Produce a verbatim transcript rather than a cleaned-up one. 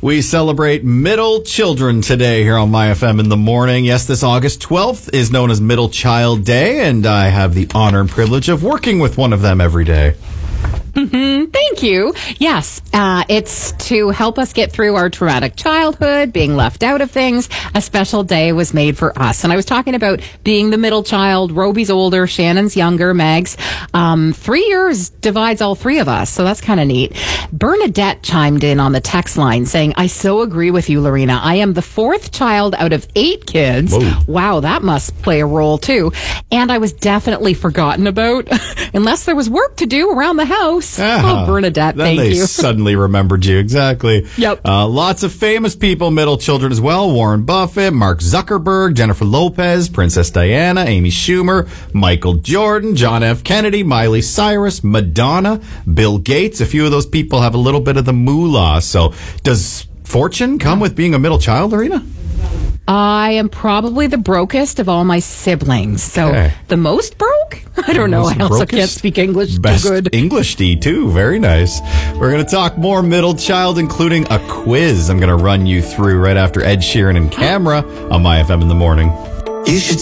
We celebrate middle children today here on My F M in the morning. Yes, this August twelfth is known as Middle Child Day, and I have the honor and privilege of working with one of them every day. Mm-hmm. Thank you. Yes, uh, it's to help us get through our traumatic childhood, being left out of things. A special day was made for us. And I was talking about being the middle child. Roby's older, Shannon's younger, Meg's. Um, three years divides all three of us, so that's kind of neat. Bernadette chimed in on the text line saying, I so agree with you, Lorena. I am the fourth child out of eight kids. Whoa. Wow, that must play a role, too. And I was definitely forgotten about, unless there was work to do around the house. Ah, oh, Bernadette, then thank they you. suddenly remembered you. Exactly. Yep. Uh, lots of famous people, middle children as well. Warren Buffett, Mark Zuckerberg, Jennifer Lopez, Princess Diana, Amy Schumer, Michael Jordan, John F. Kennedy, Miley Cyrus, Madonna, Bill Gates. A few of those people have a little bit of the moolah. So does fortune come with being a middle child, Lorena? I am probably the brokest of all my siblings. So Okay. the most broke? I don't know. Most I also brokest? can't speak English Best too good. English D too. Very nice. We're going to talk more middle child, including a quiz I'm going to run you through right after Ed Sheeran and Camera on My F M in the morning. You should